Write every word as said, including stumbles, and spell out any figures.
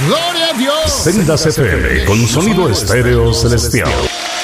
Gloria a Dios. Sendas F M con sonido estéreo celestial.